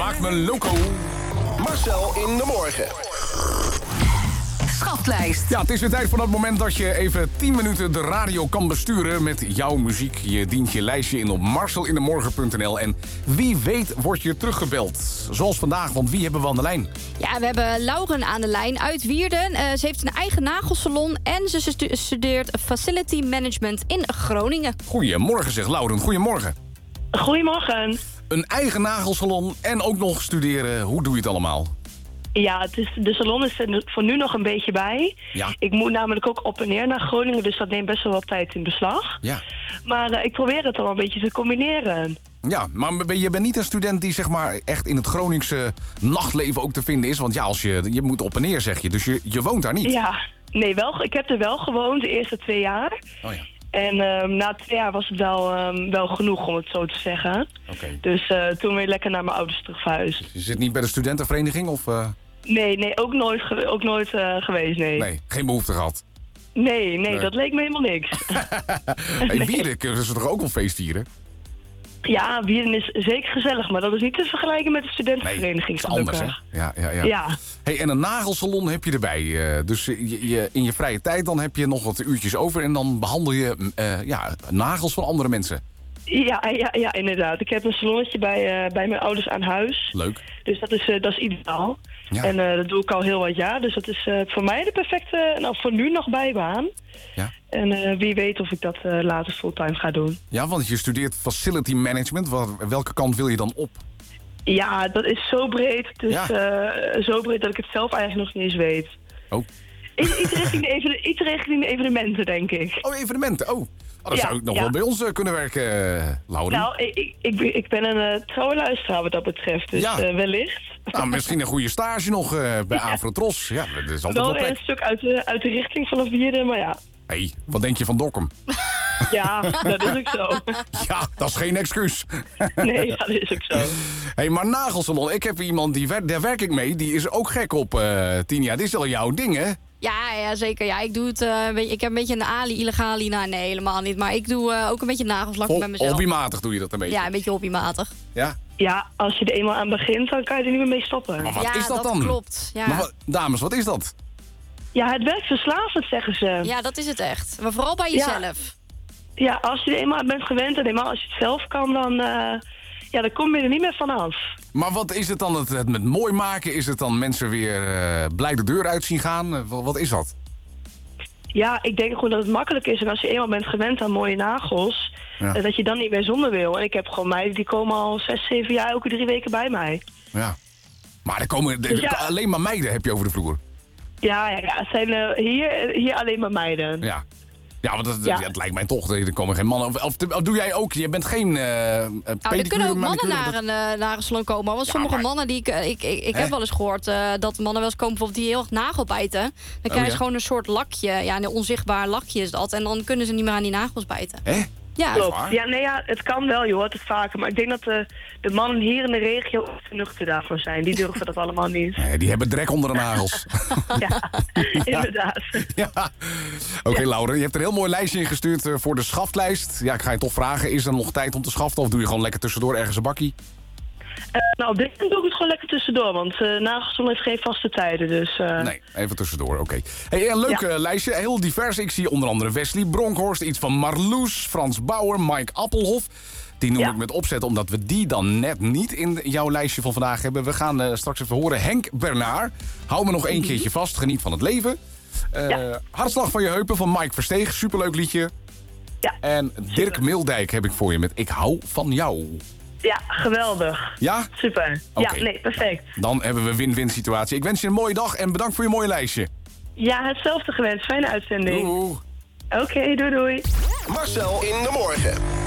maakt me loco. Marcel in de morgen. Schatklijst. Ja, het is weer tijd voor dat moment dat je even 10 minuten de radio kan besturen met jouw muziek. Je dient je lijstje in op marcelindemorgen.nl en wie weet wordt je teruggebeld. Zoals vandaag, want wie hebben we aan de lijn? Ja, we hebben Lauren aan de lijn uit Wierden. Ze heeft een eigen nagelsalon en ze studeert Facility Management in Groningen. Goedemorgen, zegt Lauren. Goedemorgen. Goedemorgen. Een eigen nagelsalon en ook nog studeren. Hoe doe je het allemaal? Ja, de salon is er voor nu nog een beetje bij. Ja. Ik moet namelijk ook op en neer naar Groningen, dus dat neemt best wel wat tijd in beslag. Ja. Maar ik probeer het al een beetje te combineren. Ja, maar je bent niet een student die zeg maar echt in het Groningse nachtleven ook te vinden is. Want ja, je moet op en neer, zeg je. Dus je woont daar niet. Ja, nee, ik heb er wel gewoond de eerste 2 jaar. Oh ja. En na 2 jaar was het wel genoeg, om het zo te zeggen. Oké. Dus toen weer lekker naar mijn ouders terug verhuisd. Je zit niet bij de studentenvereniging of... Nee, ook nooit geweest, nee. Nee, geen behoefte gehad. Nee, dat leek me helemaal niks. Hey, Wierden kunnen ze toch ook wel feest vieren? Ja, Wierden is zeker gezellig, maar dat is niet te vergelijken met de studentenvereniging. Nee, anders, hè? Ja. Hey, en een nagelsalon heb je erbij. Dus in je vrije tijd dan heb je nog wat uurtjes over... en dan behandel je nagels van andere mensen. Ja, inderdaad. Ik heb een salonnetje bij mijn ouders aan huis. Leuk. Dus dat is ideaal. Ja. En dat doe ik al heel wat jaar. Dus dat is voor mij de perfecte, nou voor nu nog bijbaan. Ja. En wie weet of ik dat later fulltime ga doen. Ja, want je studeert facility management. Welke kant wil je dan op? Ja, dat is zo breed. Het is zo breed dat ik het zelf eigenlijk nog niet eens weet. Oh. Iets richting de evenementen, denk ik. Oh, evenementen. Oh. Dan zou ik nog wel bij ons kunnen werken, Lauren. Nou, ik ben een trouwe luisteraar wat dat betreft, dus wellicht. Nou, misschien een goede stage nog bij Afrotros. Ja, dat is altijd wel plek. Een stuk uit de richting vanaf Wierden, maar ja. Hé, wat denk je van Dokkum? Ja, dat is ook zo. Ja, dat is geen excuus. Nee, dat is ook zo. Hé, maar nagelsalon, ik heb iemand, daar werk ik mee, die is ook gek op 10 jaar. Dit is al jouw ding, hè? Ja, zeker. Ja, ik doe het. Ik heb een beetje een illegale. Nou, nee, helemaal niet. Maar ik doe ook een beetje nagelslak bij mezelf. Hobbymatig doe je dat een beetje? Ja, een beetje hobbymatig. Ja? Ja, als je er eenmaal aan begint, dan kan je er niet meer mee stoppen. Maar wat is dat dan? Klopt. Ja. Maar dames, wat is dat? Ja, het werkt verslavend, zeggen ze. Ja, dat is het echt. Maar vooral bij jezelf. Ja, als je er eenmaal aan bent gewend en eenmaal als je het zelf kan, dan kom je er niet meer vanaf. Maar wat is het dan, het met mooi maken? Is het dan mensen weer blij de deur uit zien gaan? Wat is dat? Ja, ik denk gewoon dat het makkelijk is. En als je eenmaal bent gewend aan mooie nagels, dat je dan niet meer zonder wil. En ik heb gewoon meiden die komen al 6, 7 jaar elke 3 weken bij mij. Ja. Maar er komen alleen maar meiden heb je over de vloer. Ja, het zijn hier alleen maar meiden. Ja. Ja, want het lijkt mij toch. Er komen geen mannen. Of doe jij ook? Je bent geen pedicure, er kunnen ook mannen naar een salon komen. Want sommige mannen die ik heb wel eens gehoord dat mannen wel eens komen bijvoorbeeld die heel erg nagel bijten. Dan krijgen ze gewoon een soort lakje. Ja, een onzichtbaar lakje is dat. En dan kunnen ze niet meer aan die nagels bijten. Hè? Ja, klopt. Ja, het kan wel, joh, het vaker. Maar ik denk dat de mannen hier in de regio nuchter daarvoor zijn. Die durven dat allemaal niet. Nee, die hebben drek onder de nagels. Ja, inderdaad. Ja. Oké, Laura, je hebt er een heel mooi lijstje in gestuurd voor de schaftlijst. Ja, ik ga je toch vragen, is er nog tijd om te schaften? Of doe je gewoon lekker tussendoor ergens een bakkie? Nou, op dit moment doe ik het gewoon lekker tussendoor. Want nagelsalon heeft geen vaste tijden, dus... Nee, even tussendoor, oké. Hey, een leuk lijstje, heel divers. Ik zie onder andere Wesley Bronkhorst, iets van Marloes, Frans Bauer, Mike Appelhof. Die noem ik met opzet, omdat we die dan net niet in jouw lijstje van vandaag hebben. We gaan straks even horen. Henk Bernard, hou me nog 1 keertje vast, geniet van het leven. Hartslag van je heupen van Mike Versteeg, superleuk liedje. Ja. En Dirk Mildijk heb ik voor je met Ik hou van jou. Ja, geweldig. Ja? Super. Okay. Ja, nee, perfect. Dan hebben we win-win situatie. Ik wens je een mooie dag en bedankt voor je mooie lijstje. Ja, hetzelfde gewenst. Fijne uitzending. Doei. Oké, doei. Marcel in de morgen.